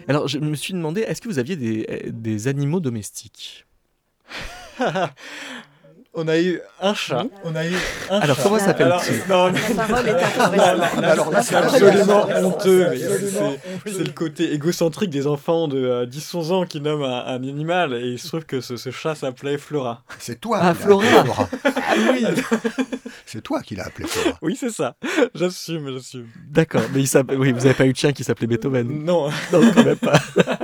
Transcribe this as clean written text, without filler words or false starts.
Alors, je me suis demandé, est-ce que vous aviez des animaux domestiques? On a eu un chat. Alors, comment La, s'appelle-t-il? Non, la parole est à toi, là, Vincent. Alors là, c'est c'est absolument absolument honteux. Mais absolument c'est le côté égocentrique des enfants de 10-11 ans qui nomment un animal. Et il se trouve que ce chat s'appelait Flora. C'est toi Ah, qui l'as appelé Flora. Flora. Ah oui. C'est toi qui l'as appelé Flora. Oui, c'est ça. J'assume. D'accord, mais oui, vous n'avez pas eu de chien qui s'appelait Beethoven? Non. Non, quand même pas.